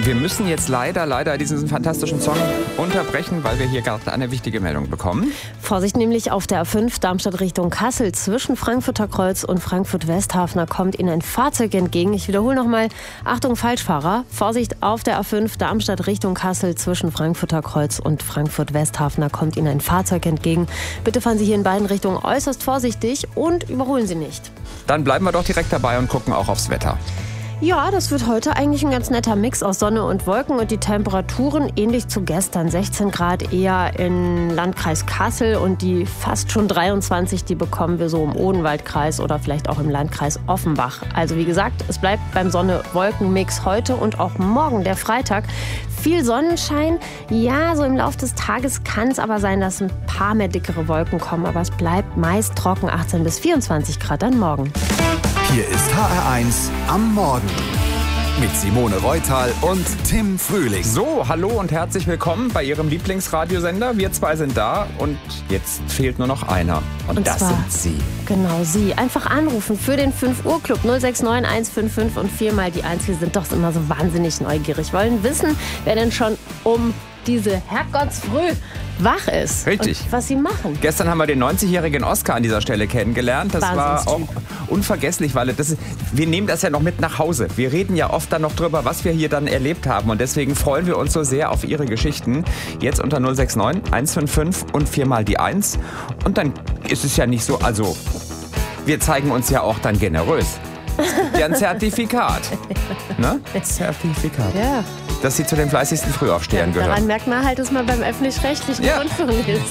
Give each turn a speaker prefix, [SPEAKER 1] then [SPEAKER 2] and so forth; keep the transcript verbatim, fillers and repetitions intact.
[SPEAKER 1] wir müssen jetzt leider, leider diesen fantastischen Song unterbrechen, weil wir hier gerade eine wichtige Meldung bekommen.
[SPEAKER 2] Vorsicht nämlich auf der A fünf Darmstadt Richtung Kassel. Zwischen Frankfurter Kreuz und Frankfurt-Westhafner kommt Ihnen ein Fahrzeug entgegen. Ich wiederhole nochmal, Achtung Falschfahrer. Vorsicht auf der A fünf Darmstadt Richtung Kassel. Zwischen Frankfurter Kreuz und Frankfurt-Westhafner kommt Ihnen ein Fahrzeug entgegen. Bitte fahren Sie hier in beiden Richtungen äußerst vorsichtig und überholen Sie nicht.
[SPEAKER 1] Dann bleiben wir doch direkt dabei und gucken auch aufs Wetter.
[SPEAKER 2] Ja, das wird heute eigentlich ein ganz netter Mix aus Sonne und Wolken und die Temperaturen ähnlich zu gestern. sechzehn Grad eher im Landkreis Kassel und die fast schon dreiundzwanzig, die bekommen wir so im Odenwaldkreis oder vielleicht auch im Landkreis Offenbach. Also wie gesagt, es bleibt beim Sonne-Wolken-Mix heute und auch morgen, der Freitag. Viel Sonnenschein, ja, so im Laufe des Tages kann es aber sein, dass ein paar mehr dickere Wolken kommen, aber es bleibt meist trocken, achtzehn bis vierundzwanzig Grad dann morgen.
[SPEAKER 3] Hier ist H R eins am Morgen mit Simone Reutal und Tim Frühling.
[SPEAKER 1] So, hallo und herzlich willkommen bei Ihrem Lieblingsradiosender. Wir zwei sind da und jetzt fehlt nur noch einer. Und,
[SPEAKER 2] und
[SPEAKER 1] das
[SPEAKER 2] zwar,
[SPEAKER 1] sind Sie.
[SPEAKER 2] Genau, Sie. Einfach anrufen für den fünf Uhr Club null sechs neun eins fünf fünf und viermal die eins. Wir sind doch immer so wahnsinnig neugierig. Wollen wissen, wer denn schon um diese Herrgottsfrüh wach ist.
[SPEAKER 1] Richtig.
[SPEAKER 2] Und was sie machen.
[SPEAKER 1] Gestern haben wir den neunzigjährigen Oscar an dieser Stelle kennengelernt. Das war auch unvergesslich, weil das ist, wir nehmen das ja noch mit nach Hause. Wir reden ja oft dann noch drüber, was wir hier dann erlebt haben. Und deswegen freuen wir uns so sehr auf Ihre Geschichten. Jetzt unter null sechs neun eins fünf fünf und viermal die eins. Und dann ist es ja nicht so, also wir zeigen uns ja auch dann generös. Ja, ein Zertifikat. Ne? Zertifikat.
[SPEAKER 2] Ja.
[SPEAKER 1] Dass Sie zu den fleißigsten Frühaufstehern
[SPEAKER 2] Ja,
[SPEAKER 1] gehören.
[SPEAKER 2] daran merkt man halt, dass man beim öffentlich-rechtlichen
[SPEAKER 1] Ja.
[SPEAKER 2] Rundfunk ist.